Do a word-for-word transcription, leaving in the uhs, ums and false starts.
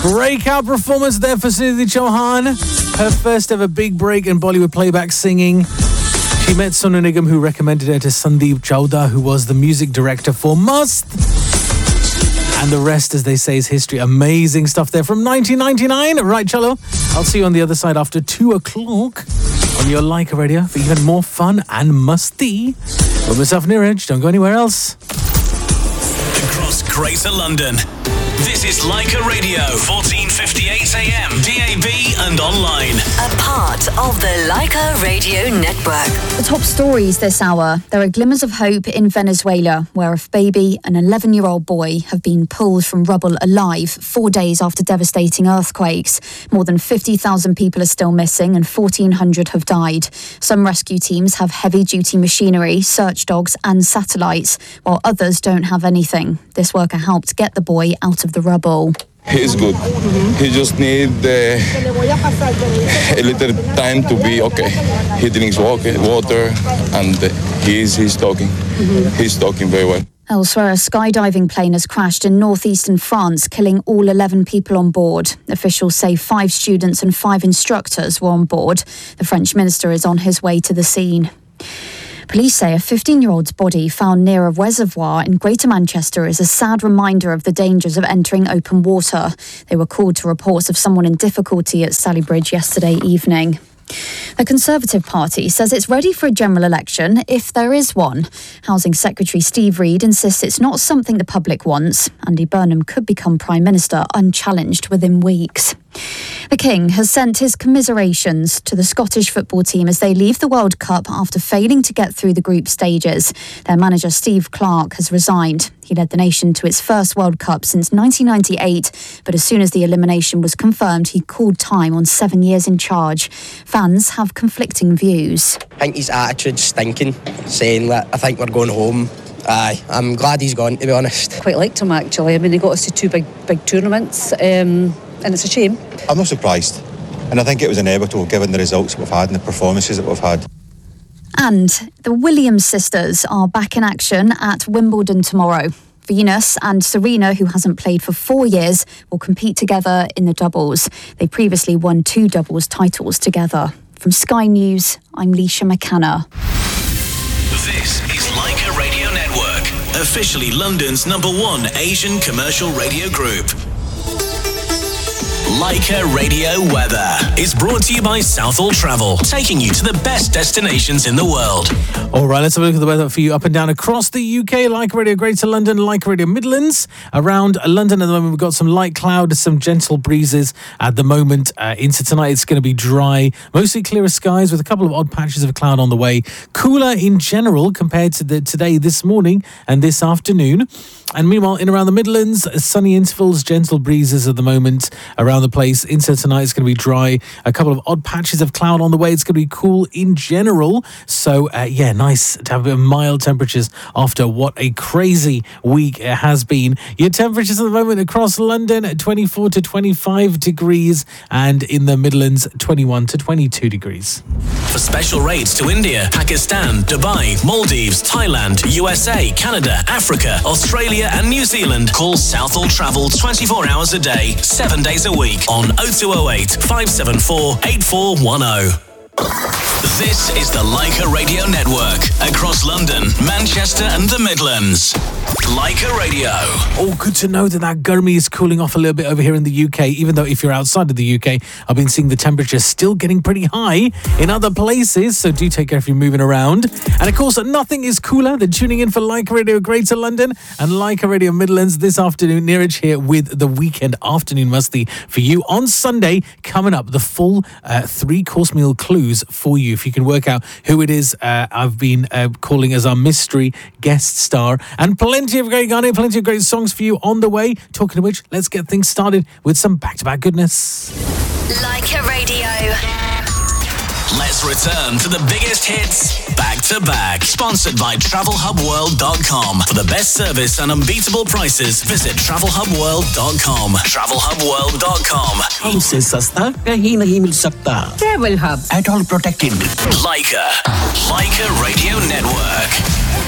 Breakout performance there for Sunidhi Chauhan. Her first ever big break in Bollywood playback singing. She met Sonu Nigam, who recommended her to Sandeep Chowda, who was the music director for Mast. And the rest, as they say, is history. Amazing stuff there from nineteen ninety-nine. Right, chalo. I'll see you on the other side after two o'clock on your Leica Radio for even more fun and musty. With myself, Niraj. Don't go anywhere else. Across Greater London, this is Leica Radio, fourteen fifty-eight A M, D A B and online. A part of the Leica Radio Network. The top stories this hour. There are glimmers of hope in Venezuela, where a baby and an eleven-year-old boy have been pulled from rubble alive four days after devastating earthquakes. More than fifty thousand people are still missing and fourteen hundred have died. Some rescue teams have heavy-duty machinery, search dogs and satellites, while others don't have anything. This worker helped get the boy out of the rubble. He's good. He just needs uh, a little time to be okay. He drinks water, water and he's, he's talking. Mm-hmm. He's talking very well. Elsewhere, a skydiving plane has crashed in northeastern France, killing all eleven people on board. Officials say five students and five instructors were on board. The French minister is on his way to the scene. Police say a fifteen-year-old's body found near a reservoir in Greater Manchester is a sad reminder of the dangers of entering open water. They were called to reports of someone in difficulty at Sallybridge yesterday evening. The Conservative Party says it's ready for a general election if there is one. Housing Secretary Steve Reed insists it's not something the public wants. Andy Burnham could become Prime Minister unchallenged within weeks. The King has sent his commiserations to the Scottish football team as they leave the World Cup after failing to get through the group stages. Their manager Steve Clarke has resigned. He led the nation to its first World Cup since nineteen ninety-eight, but as soon as the elimination was confirmed, he called time on seven years in charge. Fans have conflicting views. I think his attitude's stinking, saying that I think we're going home. Aye, I'm glad he's gone, to be honest. Quite liked him, actually. I mean, he got us to two big big tournaments, um, and it's a shame. I'm not surprised, and I think it was inevitable given the results we've had and the performances that we've had. And the Williams sisters are back in action at Wimbledon tomorrow. Venus and Serena, who hasn't played for four years, will compete together in the doubles. They previously won two doubles titles together. From Sky News, I'm Leisha McKenna. This is Leica Radio Network, officially London's number one Asian commercial radio group. Leica Radio Weather is brought to you by Southall Travel, taking you to the best destinations in the world. All right, let's have a look at the weather for you up and down across the U K. Leica Radio Greater London, Leica Radio Midlands. Around London at the moment, we've got some light cloud, some gentle breezes at the moment. Uh, into tonight, it's going to be dry, mostly clearer skies with a couple of odd patches of cloud on the way. Cooler in general compared to the today, this morning and this afternoon. And meanwhile, in around the Midlands, sunny intervals, gentle breezes at the moment around the place. Into tonight, it's going to be dry. A couple of odd patches of cloud on the way. It's going to be cool in general. So, uh, yeah, nice to have a bit of mild temperatures after what a crazy week it has been. Your temperatures at the moment across London, twenty-four to twenty-five degrees. And in the Midlands, twenty-one to twenty-two degrees. For special rates to India, Pakistan, Dubai, Maldives, Thailand, U S A, Canada, Africa, Australia and New Zealand, call Southall Travel twenty-four hours a day, seven days a week on oh two oh eight, five seven four, eight four one oh. This is the Leica Radio Network across London, Manchester and the Midlands. Leica Radio. Oh, good to know that that Gurmi is cooling off a little bit over here in the U K, even though if you're outside of the U K, I've been seeing the temperatures still getting pretty high in other places, so do take care if you're moving around. And of course, nothing is cooler than tuning in for Leica Radio Greater London and Leica Radio Midlands this afternoon. Niraj here with the Weekend Afternoon Musty for you on Sunday. Coming up, the full uh, three-course meal clues for you. If you can work out who it is uh, I've been uh, calling as our mystery guest star. And plenty of great Ghana, plenty of great songs for you on the way. Talking of which, let's get things started with some back-to-back goodness. Leica Radio. Let's return to the biggest hits back to back. Sponsored by travel hub world dot com. For the best service and unbeatable prices, visit travel hub world dot com. travel hub world dot com. हमसे सस्ता कहीं नहीं मिल सकता. Travel Hub. At all protected. Leica. Leica Radio Network.